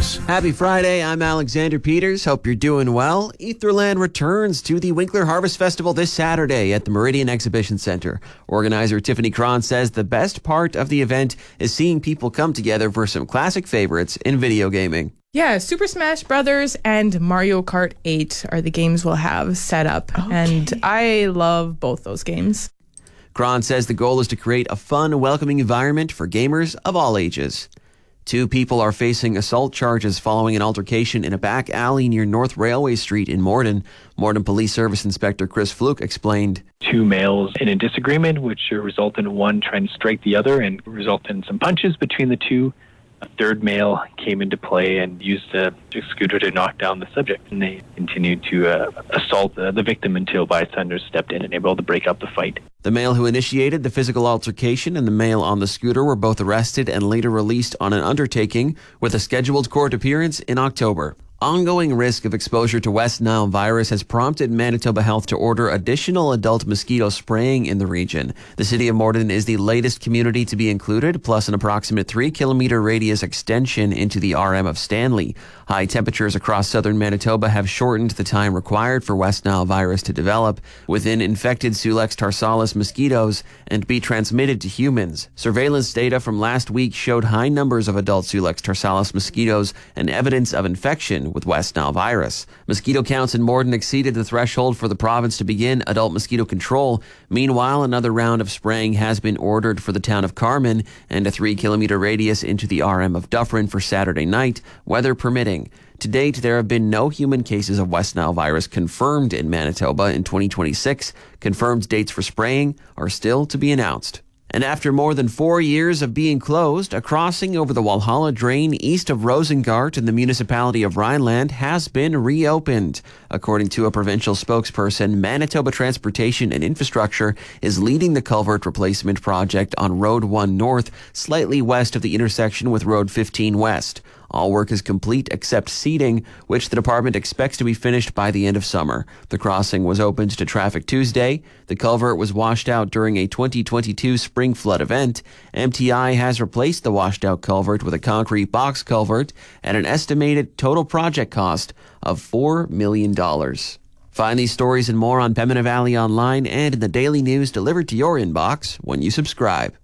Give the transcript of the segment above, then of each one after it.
news. Happy Friday, I'm Alexander Peters. Hope you're doing well. Etherland returns to the Winkler Harvest Festival this Saturday at the Meridian Exhibition Center. Organizer Tiffany Cron says the best part of the event is seeing people come together for some classic favorites in video gaming. Yeah, Super Smash Brothers and Mario Kart 8 are the games we'll have set up. Okay. And I love both those games. Cron says the goal is to create a fun, welcoming environment for gamers of all ages. 2 people are facing assault charges following an altercation in a back alley near North Railway Street in Morden. Morden Police Service Inspector Chris Fluke explained. 2 males in a disagreement, which resulted in one trying to strike the other and resulted in some punches between the two. A third male came into play and used a scooter to knock down the subject, and they continued to assault the victim until bystanders stepped in and able to break up the fight. The male who initiated the physical altercation and the male on the scooter were both arrested and later released on an undertaking with a scheduled court appearance in October. Ongoing risk of exposure to West Nile virus has prompted Manitoba Health to order additional adult mosquito spraying in the region. The city of Morden is the latest community to be included, plus an approximate 3-kilometer radius extension into the RM of Stanley. High temperatures across southern Manitoba have shortened the time required for West Nile virus to develop within infected Sulex tarsalis mosquitoes and be transmitted to humans. Surveillance data from last week showed high numbers of adult Sulex tarsalis mosquitoes and evidence of infection with West Nile virus. Mosquito counts in Morden exceeded the threshold for the province to begin adult mosquito control. Meanwhile, another round of spraying has been ordered for the town of Carman and a 3-kilometer radius into the RM of Dufferin for Saturday night, weather permitting. To date, there have been no human cases of West Nile virus confirmed in Manitoba in 2026. Confirmed dates for spraying are still to be announced. And after more than 4 years of being closed, a crossing over the Walhalla Drain east of Rosengart in the municipality of Rhineland has been reopened. According to a provincial spokesperson, Manitoba Transportation and Infrastructure is leading the culvert replacement project on Road 1 North, slightly west of the intersection with Road 15 West. All work is complete except seeding, which the department expects to be finished by the end of summer. The crossing was opened to traffic Tuesday. The culvert was washed out during a 2022 spring flood event. MTI has replaced the washed out culvert with a concrete box culvert at an estimated total project cost of $4 million. Find these stories and more on Pembina Valley Online and in the daily news delivered to your inbox when you subscribe.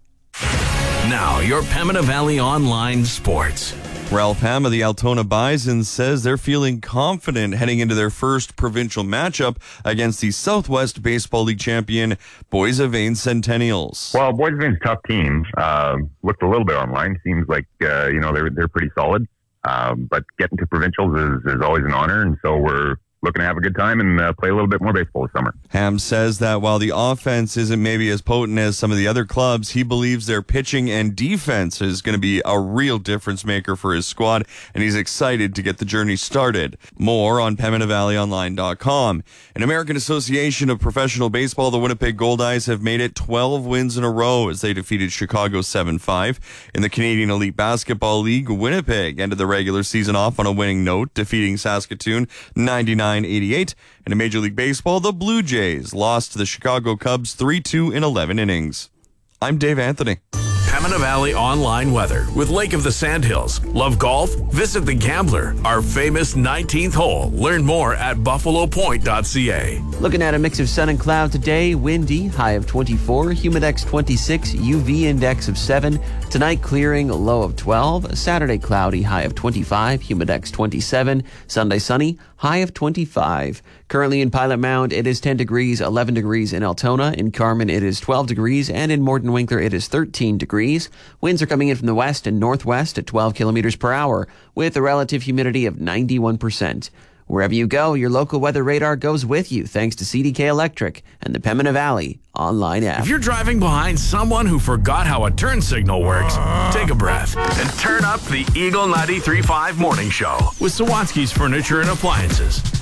Now, your Pembina Valley Online sports. Ralph Ham of the Altona Bison says they're feeling confident heading into their first provincial matchup against the Southwest Baseball League champion Boissevain Centennials. Well, Boissevain's tough team. Looked a little bit online. Seems like they're pretty solid. But getting to provincials is always an honor, and so we're looking to have a good time and play a little bit more baseball this summer. Ham says that while the offense isn't maybe as potent as some of the other clubs, he believes their pitching and defense is going to be a real difference maker for his squad, and he's excited to get the journey started. More on PembinaValleyOnline.com. An American Association of Professional Baseball, the Winnipeg Goldeyes have made it 12 wins in a row as they defeated Chicago 7-5. In the Canadian Elite Basketball League, Winnipeg ended the regular season off on a winning note, defeating Saskatoon 99-88. In Major League Baseball, the Blue Jays lost to the Chicago Cubs 3-2 in 11 innings. I'm Dave Anthony. Pembina Valley Online weather with Lake of the Sandhills. Love golf? Visit The Gambler, our famous 19th hole. Learn more at buffalopoint.ca. Looking at a mix of sun and cloud today, windy, high of 24, humidex 26, UV index of 7. Tonight, clearing, low of 12. Saturday, cloudy, high of 25, humidex 27. Sunday, sunny, high of 25. Currently in Pilot Mound, it is 10 degrees, 11 degrees in Altona. In Carman, it is 12 degrees, and in Morden Winkler, it is 13 degrees. Winds are coming in from the west and northwest at 12 kilometers per hour, with a relative humidity of 91%. Wherever you go, your local weather radar goes with you thanks to CDK Electric and the Pembina Valley Online app. If you're driving behind someone who forgot how a turn signal works, take a breath and turn up the Eagle 93.5 Morning Show with Sawatsky's Furniture and Appliances.